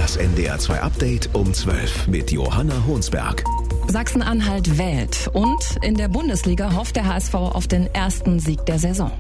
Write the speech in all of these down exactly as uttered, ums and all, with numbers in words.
Das N D R zwei Update um zwölf mit Johanna Honsberg. Sachsen-Anhalt wählt und in der Bundesliga hofft der H S V auf den ersten Sieg der Saison.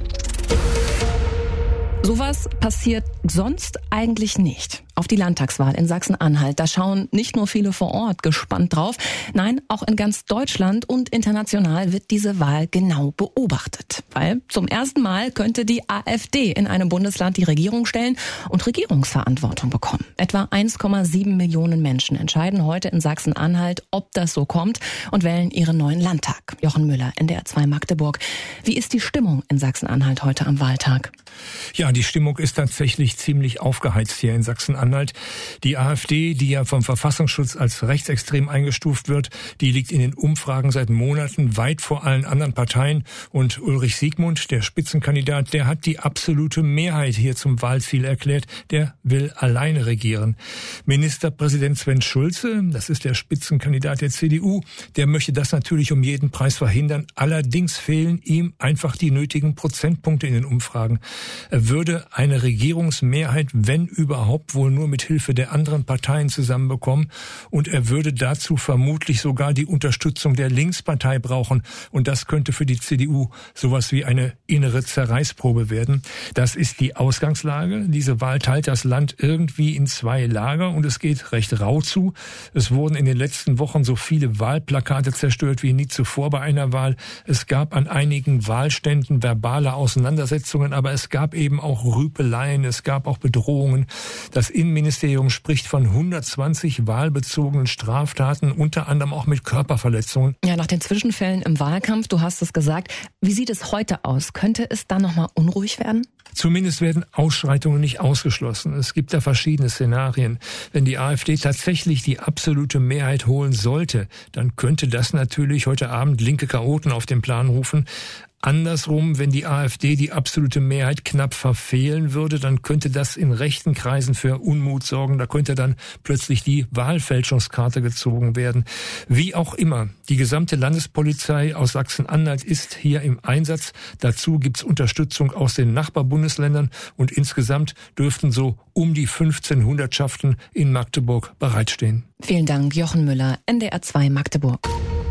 Sowas passiert sonst eigentlich nicht. Auf die Landtagswahl in Sachsen-Anhalt, da schauen nicht nur viele vor Ort gespannt drauf, nein, auch in ganz Deutschland und international wird diese Wahl genau beobachtet. Weil zum ersten Mal könnte die AfD in einem Bundesland die Regierung stellen und Regierungsverantwortung bekommen. Etwa eins Komma sieben Millionen Menschen entscheiden heute in Sachsen-Anhalt, ob das so kommt und wählen ihren neuen Landtag. Jochen Müller, N D R zwei Magdeburg. Wie ist die Stimmung in Sachsen-Anhalt heute am Wahltag? Ja, die Stimmung ist tatsächlich ziemlich aufgeheizt hier in Sachsen-Anhalt. Die AfD, die ja vom Verfassungsschutz als rechtsextrem eingestuft wird, die liegt in den Umfragen seit Monaten weit vor allen anderen Parteien. Und Ulrich Siegmund, der Spitzenkandidat, der hat die absolute Mehrheit hier zum Wahlziel erklärt. Der will alleine regieren. Ministerpräsident Sven Schulze, das ist der Spitzenkandidat der C D U, der möchte das natürlich um jeden Preis verhindern. Allerdings fehlen ihm einfach die nötigen Prozentpunkte in den Umfragen. Er würde eine Regierungsmehrheit, wenn überhaupt, wohl nur mit Hilfe der anderen Parteien zusammenbekommen. Und er würde dazu vermutlich sogar die Unterstützung der Linkspartei brauchen. Und das könnte für die C D U sowas wie eine innere Zerreißprobe werden. Das ist die Ausgangslage. Diese Wahl teilt das Land irgendwie in zwei Lager und es geht recht rau zu. Es wurden in den letzten Wochen so viele Wahlplakate zerstört wie nie zuvor bei einer Wahl. Es gab an einigen Wahlständen verbale Auseinandersetzungen, aber es gab eben auch Rüpeleien, es gab auch Bedrohungen. Das Innenministerium spricht von hundertzwanzig wahlbezogenen Straftaten, unter anderem auch mit Körperverletzungen. Ja, nach den Zwischenfällen im Wahlkampf, du hast es gesagt, wie sieht es heute aus? Könnte es dann nochmal unruhig werden? Zumindest werden Ausschreitungen nicht ausgeschlossen. Es gibt da verschiedene Szenarien. Wenn die AfD tatsächlich die absolute Mehrheit holen sollte, dann könnte das natürlich heute Abend linke Chaoten auf den Plan rufen. Andersrum, wenn die AfD die absolute Mehrheit knapp verfehlen würde, dann könnte das in rechten Kreisen für Unmut sorgen. Da könnte dann plötzlich die Wahlfälschungskarte gezogen werden. Wie auch immer, die gesamte Landespolizei aus Sachsen-Anhalt ist hier im Einsatz. Dazu gibt's Unterstützung aus den Nachbarbundesländern und insgesamt dürften so um die fünfzehn Hundertschaften in Magdeburg bereitstehen. Vielen Dank, Jochen Müller, N D R zwei Magdeburg.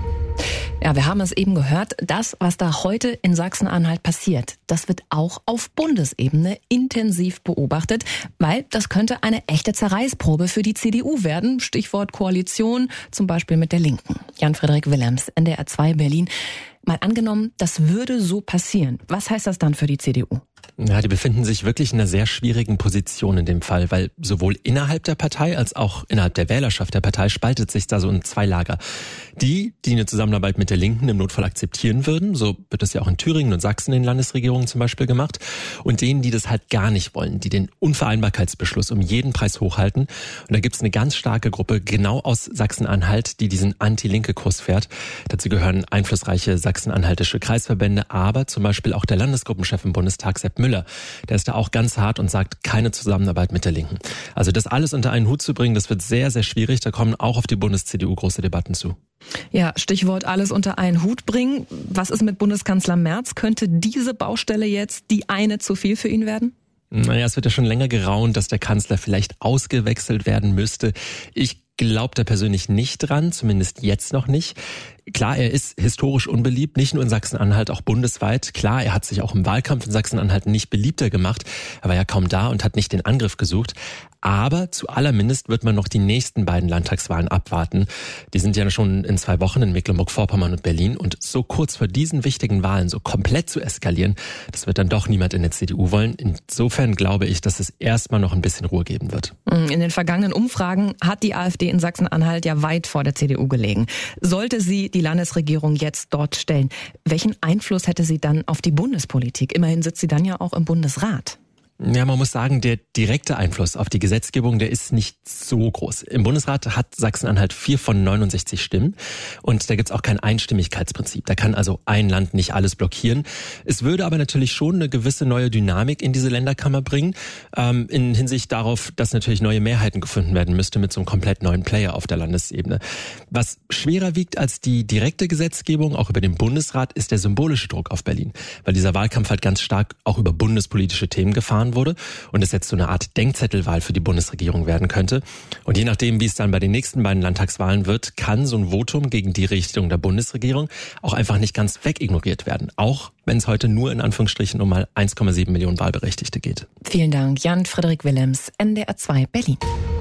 Ja, wir haben es eben gehört, das, was da heute in Sachsen-Anhalt passiert, das wird auch auf Bundesebene intensiv beobachtet, weil das könnte eine echte Zerreißprobe für die C D U werden. Stichwort Koalition, zum Beispiel mit der Linken. Jan-Frederik Willems, N D R zwei Berlin. Mal angenommen, das würde so passieren. Was heißt das dann für die C D U? Ja, die befinden sich wirklich in einer sehr schwierigen Position in dem Fall, weil sowohl innerhalb der Partei als auch innerhalb der Wählerschaft der Partei spaltet sich da so in zwei Lager. Die, die eine Zusammenarbeit mit der Linken im Notfall akzeptieren würden, so wird das ja auch in Thüringen und Sachsen in den Landesregierungen zum Beispiel gemacht, und denen, die das halt gar nicht wollen, die den Unvereinbarkeitsbeschluss um jeden Preis hochhalten. Und da gibt's eine ganz starke Gruppe genau aus Sachsen-Anhalt, die diesen anti-linke Kurs fährt. Dazu gehören einflussreiche sachsen-anhaltische Kreisverbände, aber zum Beispiel auch der Landesgruppenchef im Bundestag, Sepp Müller. Der ist da auch ganz hart und sagt, keine Zusammenarbeit mit der Linken. Also das alles unter einen Hut zu bringen, das wird sehr, sehr schwierig. Da kommen auch auf die Bundes-C D U große Debatten zu. Ja, Stichwort alles unter einen Hut bringen. Was ist mit Bundeskanzler Merz? Könnte diese Baustelle jetzt die eine zu viel für ihn werden? Naja, es wird ja schon länger geraunt, dass der Kanzler vielleicht ausgewechselt werden müsste. Ich glaube da persönlich nicht dran, zumindest jetzt noch nicht. Klar, er ist historisch unbeliebt, nicht nur in Sachsen-Anhalt, auch bundesweit. Klar, er hat sich auch im Wahlkampf in Sachsen-Anhalt nicht beliebter gemacht. Er war ja kaum da und hat nicht den Angriff gesucht. Aber zu allermindest wird man noch die nächsten beiden Landtagswahlen abwarten. Die sind ja schon in zwei Wochen in Mecklenburg-Vorpommern und Berlin. Und so kurz vor diesen wichtigen Wahlen so komplett zu eskalieren, das wird dann doch niemand in der C D U wollen. Insofern glaube ich, dass es erstmal noch ein bisschen Ruhe geben wird. In den vergangenen Umfragen hat die AfD in Sachsen-Anhalt ja weit vor der C D U gelegen. Sollte sie die Landesregierung jetzt dort stellen, welchen Einfluss hätte sie dann auf die Bundespolitik? Immerhin sitzt sie dann ja auch im Bundesrat. Ja, man muss sagen, der direkte Einfluss auf die Gesetzgebung, der ist nicht so groß. Im Bundesrat hat Sachsen-Anhalt vier von neunundsechzig Stimmen und da gibt's auch kein Einstimmigkeitsprinzip. Da kann also ein Land nicht alles blockieren. Es würde aber natürlich schon eine gewisse neue Dynamik in diese Länderkammer bringen, ähm, in Hinsicht darauf, dass natürlich neue Mehrheiten gefunden werden müsste mit so einem komplett neuen Player auf der Landesebene. Was schwerer wiegt als die direkte Gesetzgebung, auch über den Bundesrat, ist der symbolische Druck auf Berlin, weil dieser Wahlkampf halt ganz stark auch über bundespolitische Themen gefahren getan wurde und es jetzt so eine Art Denkzettelwahl für die Bundesregierung werden könnte. Und je nachdem, wie es dann bei den nächsten beiden Landtagswahlen wird, kann so ein Votum gegen die Richtung der Bundesregierung auch einfach nicht ganz wegignoriert werden. Auch wenn es heute nur in Anführungsstrichen um mal eins Komma sieben Millionen Wahlberechtigte geht. Vielen Dank, Jan-Frederik Willems, N D R zwei Berlin.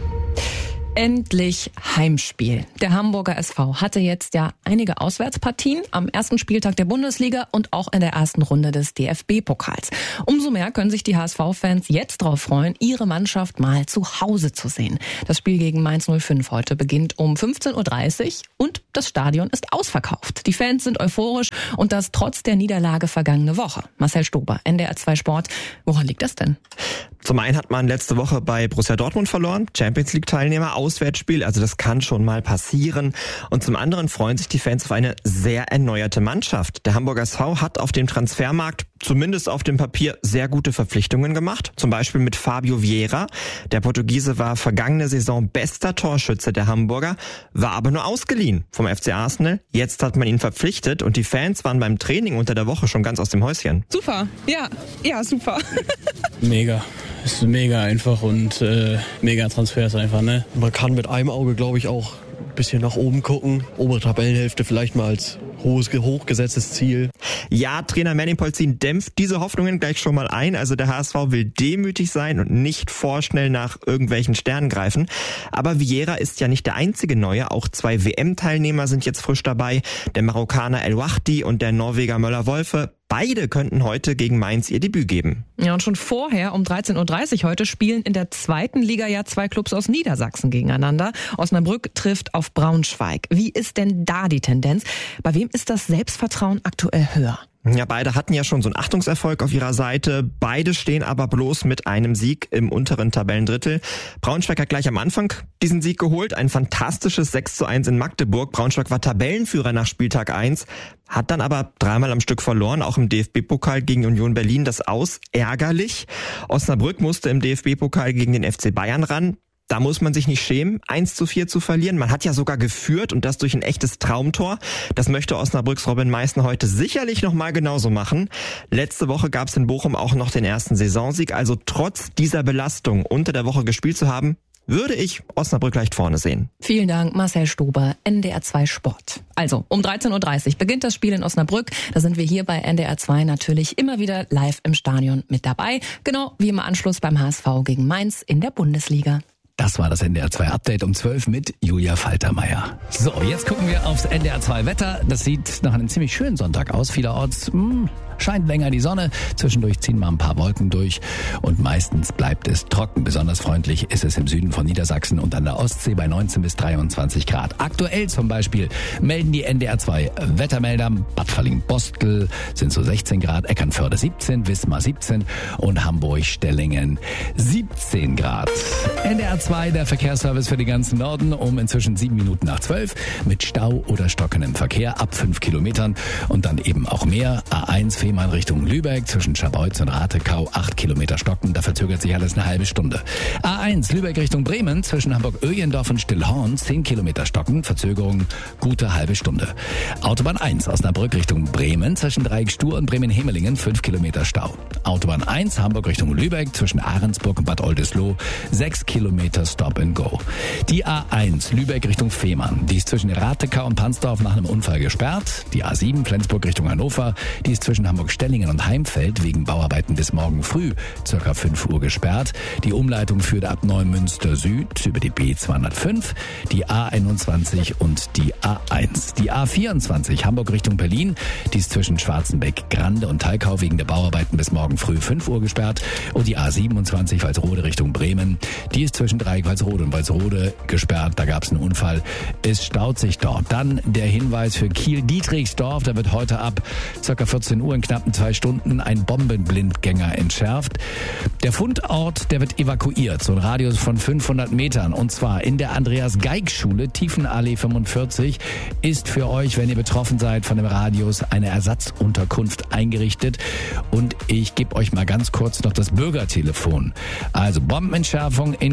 Endlich Heimspiel. Der Hamburger S V hatte jetzt ja einige Auswärtspartien am ersten Spieltag der Bundesliga und auch in der ersten Runde des D F B-Pokals. Umso mehr können sich die H S V-Fans jetzt darauf freuen, ihre Mannschaft mal zu Hause zu sehen. Das Spiel gegen Mainz null fünf heute beginnt um fünfzehn Uhr dreißig und das Stadion ist ausverkauft. Die Fans sind euphorisch und das trotz der Niederlage vergangene Woche. Marcel Stober, N D R zwei Sport. Woran liegt das denn? Zum einen hat man letzte Woche bei Borussia Dortmund verloren, Champions League-Teilnehmer, Auswärtsspiel, also das kann schon mal passieren. Und zum anderen freuen sich die Fans auf eine sehr erneuerte Mannschaft. Der Hamburger S V hat auf dem Transfermarkt, zumindest auf dem Papier, sehr gute Verpflichtungen gemacht. Zum Beispiel mit Fabio Vieira. Der Portugiese war vergangene Saison bester Torschütze der Hamburger, war aber nur ausgeliehen vom F C Arsenal. Jetzt hat man ihn verpflichtet und die Fans waren beim Training unter der Woche schon ganz aus dem Häuschen. Super, ja, ja, super. Mega. Ist mega einfach und äh, mega Transfers einfach, ne? Man kann mit einem Auge, glaube ich, auch ein bisschen nach oben gucken. Obere Tabellenhälfte vielleicht mal als hohes, hochgesetztes Ziel. Ja, Trainer Manny Polzin dämpft diese Hoffnungen gleich schon mal ein. Also der H S V will demütig sein und nicht vorschnell nach irgendwelchen Sternen greifen. Aber Vieira ist ja nicht der einzige Neue. Auch zwei W M-Teilnehmer sind jetzt frisch dabei. Der Marokkaner El Wahdi und der Norweger Möller-Wolfe. Beide könnten heute gegen Mainz ihr Debüt geben. Ja, und schon vorher um dreizehn Uhr dreißig heute spielen in der zweiten Liga ja zwei Clubs aus Niedersachsen gegeneinander. Osnabrück trifft auf Braunschweig. Wie ist denn da die Tendenz? Bei wem ist das Selbstvertrauen aktuell höher? Ja, beide hatten ja schon so einen Achtungserfolg auf ihrer Seite. Beide stehen aber bloß mit einem Sieg im unteren Tabellendrittel. Braunschweig hat gleich am Anfang diesen Sieg geholt. Ein fantastisches sechs zu eins in Magdeburg. Braunschweig war Tabellenführer nach Spieltag eins, hat dann aber dreimal am Stück verloren, auch im D F B-Pokal gegen Union Berlin. Das Aus ärgerlich. Osnabrück musste im D F B-Pokal gegen den F C Bayern ran. Da muss man sich nicht schämen, eins zu vier zu verlieren. Man hat ja sogar geführt und das durch ein echtes Traumtor. Das möchte Osnabrücks Robin Meissner heute sicherlich nochmal genauso machen. Letzte Woche gab es in Bochum auch noch den ersten Saisonsieg. Also trotz dieser Belastung unter der Woche gespielt zu haben, würde ich Osnabrück leicht vorne sehen. Vielen Dank, Marcel Stober, N D R zwei Sport. Also, um dreizehn Uhr dreißig beginnt das Spiel in Osnabrück. Da sind wir hier bei N D R zwei natürlich immer wieder live im Stadion mit dabei. Genau wie im Anschluss beim H S V gegen Mainz in der Bundesliga. Das war das N D R zwei Update um zwölf mit Julia Faltermeier. So, jetzt gucken wir aufs N D R zwei Wetter. Das sieht nach einem ziemlich schönen Sonntag aus. Vielerorts mh, scheint länger die Sonne. Zwischendurch ziehen mal ein paar Wolken durch. Und meistens bleibt es trocken. Besonders freundlich ist es im Süden von Niedersachsen und an der Ostsee bei neunzehn bis dreiundzwanzig Grad. Aktuell zum Beispiel melden die N D R zwei Wettermelder. Bad Verlingen-Bostel sind so sechzehn Grad, Eckernförde siebzehn, Wismar siebzehn und Hamburg-Stellingen siebzehn Grad. N D R zwei, der Verkehrsservice für den ganzen Norden, um inzwischen sieben Minuten nach zwölf mit Stau oder stockendem Verkehr ab fünf Kilometern und dann eben auch mehr. A eins Fehmarn Richtung Lübeck zwischen Scharbeutz und Ratekau acht Kilometer stocken, da verzögert sich alles eine halbe Stunde. A eins Lübeck Richtung Bremen zwischen Hamburg-Öjendorf und Stillhorn zehn Kilometer stocken, Verzögerung gute halbe Stunde. Autobahn eins Osnabrück Richtung Bremen zwischen Dreieck-Stur und Bremen-Hemelingen fünf Kilometer Stau. Autobahn eins Hamburg Richtung Lübeck zwischen Ahrensburg und Bad Oldesloe sechs Kilometer Stop and Go. Die A eins Lübeck Richtung Fehmarn, die ist zwischen Ratekau und Pansdorf nach einem Unfall gesperrt. Die A sieben Flensburg Richtung Hannover, die ist zwischen Hamburg-Stellingen und Heimfeld wegen Bauarbeiten bis morgen früh circa fünf Uhr gesperrt. Die Umleitung führt ab Neumünster Süd über die B zweihundertfünf, die A einundzwanzig und die A eins. Die A vierundzwanzig Hamburg Richtung Berlin, die ist zwischen Schwarzenbeck, Grande und Thalkau wegen der Bauarbeiten bis morgen früh fünf Uhr gesperrt. Und die A siebenundzwanzig Walsrode Richtung Bremen, die ist zwischen Dreieck Walsrode und Walsrode gesperrt. Da gab es einen Unfall. Es staut sich dort. Dann der Hinweis für Kiel-Dietrichsdorf. Da wird heute ab ca. vierzehn Uhr in knappen zwei Stunden ein Bombenblindgänger entschärft. Der Fundort, der wird evakuiert. So ein Radius von fünfhundert Metern. Und zwar in der Andreas-Geig-Schule, Tiefenallee fünfundvierzig, ist für euch, wenn ihr betroffen seid von dem Radius, eine Ersatzunterkunft eingerichtet. Und ich gebe euch mal ganz kurz noch das Bürgertelefon. Also Bombenentschärfung in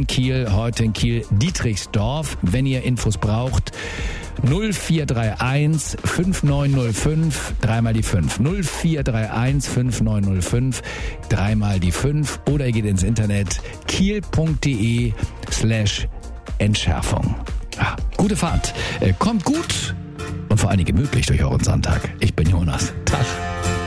in Kiel, heute in Kiel Dietrichsdorf. Wenn ihr Infos braucht, null vier drei eins fünf neun null fünf, dreimal die fünf. null vier drei eins fünf neun null fünf, dreimal die fünf. Oder ihr geht ins Internet kiel.de slash Entschärfung. Ja, gute Fahrt. Kommt gut und vor allem gemütlich durch euren Sonntag. Ich bin Jonas. Tag.